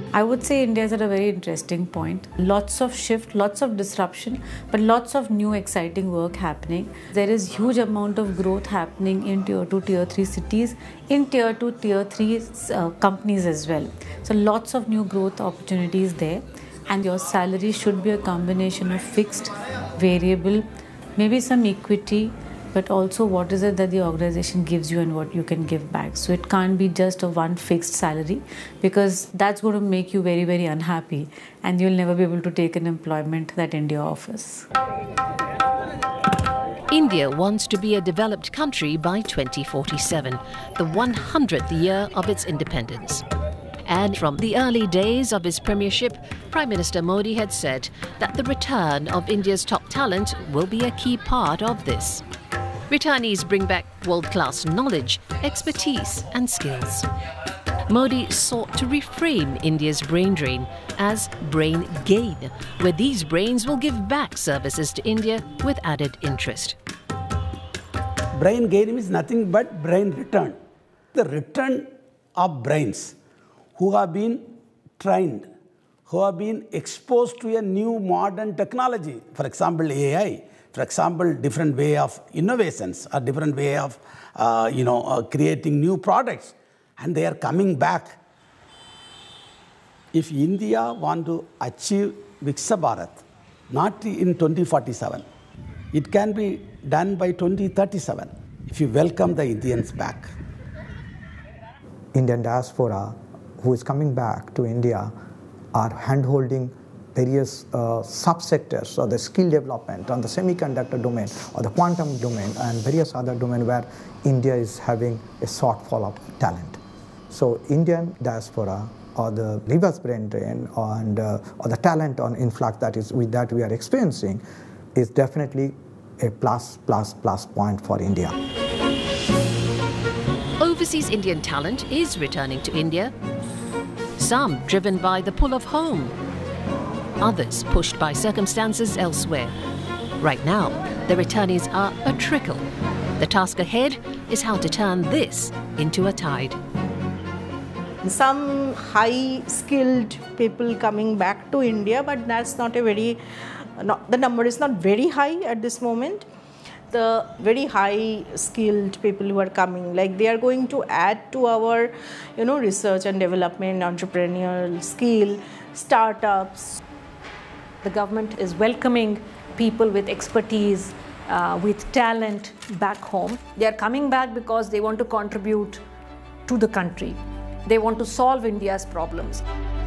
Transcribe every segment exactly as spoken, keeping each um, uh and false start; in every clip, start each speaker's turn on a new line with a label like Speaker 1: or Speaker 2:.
Speaker 1: I would say India is at a very interesting point. Lots of shift, lots of disruption, but lots of new exciting work happening. There is huge amount of growth happening in tier two, tier three cities, in tier two, tier three uh, companies as well. So lots of new growth opportunities there. And your salary should be a combination of fixed, variable, maybe some equity, but also what is it that the organization gives you and what you can give back. So it can't be just a one fixed salary, because that's going to make you very, very unhappy and you'll never be able to take an employment that India offers.
Speaker 2: India wants to be a developed country by twenty forty-seven, the one hundredth year of its independence. And from the early days of his premiership, Prime Minister Modi had said that the return of India's top talent will be a key part of this. Returnees bring back world-class knowledge, expertise and skills. Modi sought to reframe India's brain drain as brain gain, where these brains will give back services to India with added interest.
Speaker 3: Brain gain is nothing but brain return. The return of brains who have been trained, who have been exposed to a new modern technology, for example, A I, for example, different way of innovations, a different way of, uh, you know, uh, creating new products, and they are coming back. If India want to achieve Viksit Bharat, not in twenty forty-seven, it can be done by twenty thirty-seven if you welcome the Indians back.
Speaker 4: Indian diaspora who is coming back to India are hand-holding various uh, subsectors or the skill development on the semiconductor domain or the quantum domain and various other domains where India is having a shortfall of talent. So Indian diaspora or the reverse brain drain and uh, or the talent on influx that is with that we are experiencing is definitely a plus plus plus point for India.
Speaker 2: Overseas Indian talent is returning to India, some driven by the pull of home, others pushed by circumstances elsewhere. Right now, the returnees are a trickle. The task ahead is how to turn this into a tide.
Speaker 5: Some high-skilled people coming back to India, but that's not a very, not, the number is not very high at this moment. The very high-skilled people who are coming, like they are going to add to our, you know, research and development, entrepreneurial skill, startups.
Speaker 6: The government is welcoming people with expertise, uh, with talent back home. They are coming back because they want to contribute to the country. They want to solve India's problems.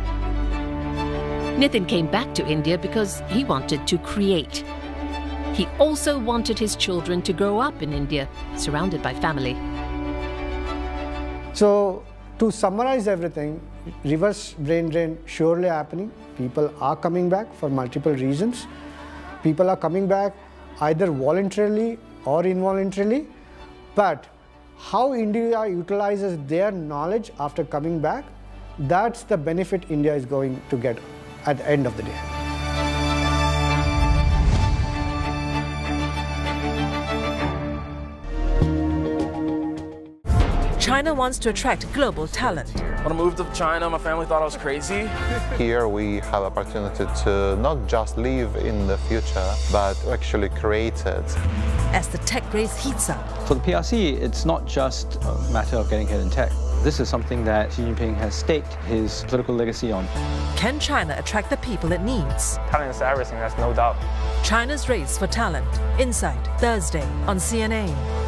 Speaker 2: Nitin came back to India because he wanted to create. He also wanted his children to grow up in India, surrounded by family.
Speaker 7: So, to summarize everything, reverse brain drain surely happening. People are coming back for multiple reasons. People are coming back either voluntarily or involuntarily. But how India utilizes their knowledge after coming back, that's the benefit India is going to get at the end of the day.
Speaker 8: China wants to attract global talent.
Speaker 9: When I moved to China, my family thought I was crazy.
Speaker 10: Here we have opportunity to not just live in the future, but to actually create it.
Speaker 8: As the tech race heats up.
Speaker 11: For the P R C, it's not just a matter of getting ahead in tech. This is something that Xi Jinping has staked his political legacy on.
Speaker 8: Can China attract the people it needs?
Speaker 9: Talent is everything, that's no doubt.
Speaker 8: China's race for talent. Insight, Thursday on C N A.